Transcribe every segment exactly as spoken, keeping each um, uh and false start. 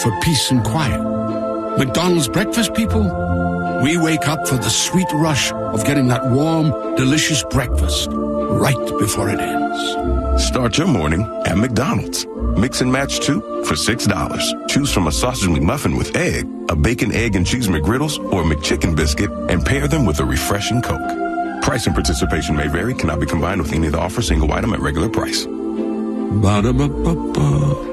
for peace and quiet. McDonald's breakfast people, we wake up for the sweet rush of getting that warm, delicious breakfast right before it ends. Start your morning at McDonald's. Mix and match two for six dollars. Choose from a sausage McMuffin with egg, a bacon, egg, and cheese McGriddles, or a McChicken biscuit, and pair them with a refreshing Coke. Price and participation may vary, cannot be combined with any of the offer single item at regular price. Ba-da-ba-ba-ba.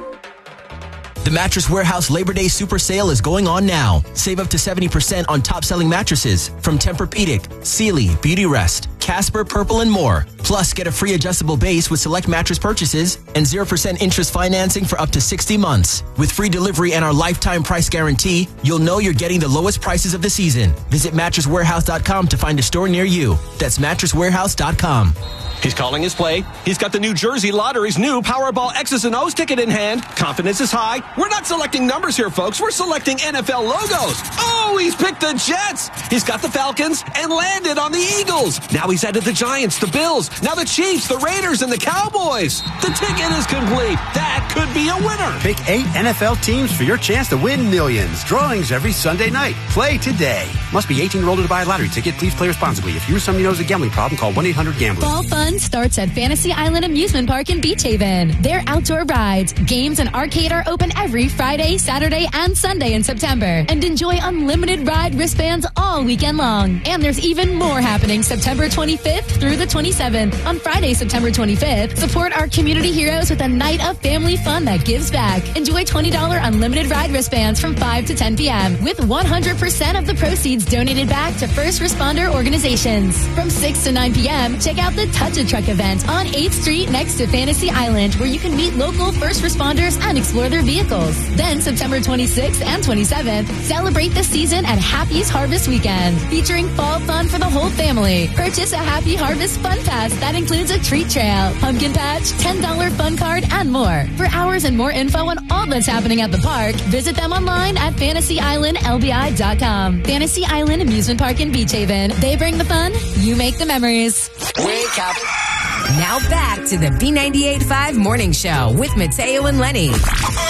The Mattress Warehouse Labor Day Super Sale is going on now. Save up to seventy percent on top-selling mattresses from Tempur-Pedic, Sealy, Beauty Rest, Casper, Purple, and more. Plus, get a free adjustable base with select mattress purchases and zero percent interest financing for up to sixty months. With free delivery and our lifetime price guarantee, you'll know you're getting the lowest prices of the season. Visit mattress warehouse dot com to find a store near you. That's mattress warehouse dot com. He's calling his play. He's got the New Jersey Lottery's new Powerball X's and O's ticket in hand. Confidence is high. We're not selecting numbers here, folks. We're selecting N F L logos. Oh, he's picked the Jets. He's got the Falcons and landed on the Eagles. Now he's added the Giants, the Bills, now the Chiefs, the Raiders, and the Cowboys. The ticket is complete. That could be a winner. Pick eight N F L teams for your chance to win millions. Drawings every Sunday night. Play today. Must be eighteen or older to buy a lottery ticket. Please play responsibly. If you or somebody knows a gambling problem, call one eight hundred gambler. Fall fun starts at Fantasy Island Amusement Park in Beach Haven. Their outdoor rides, games, and arcade are open every Friday, Saturday, and Sunday in September. And enjoy unlimited ride wristbands all weekend long. And there's even more happening September twenty-fifth through the twenty-seventh. On Friday, September twenty-fifth, support our community heroes with a night of family fun that gives back. Enjoy twenty dollars unlimited ride wristbands from five to ten p.m. with one hundred percent of the proceeds donated back to first responder organizations. From six to nine p.m., check out the Touch a Truck event on eighth street next to Fantasy Island, where you can meet local first responders and explore their vehicles. Then September twenty-sixth and twenty-seventh, celebrate the season at Happy's Harvest Weekend, featuring fall fun for the whole family. Purchase a Happy Harvest Fun Pass that includes a treat trail, pumpkin patch, ten dollars fun card, and more. For hours and more info on all that's happening at the park, visit them online at fantasy island l b i dot com. Fantasy Island Amusement Park in Beach Haven. They bring the fun, you make the memories. Wake up. Now back to the B ninety-eight point five Morning Show with Mateo and Lenny.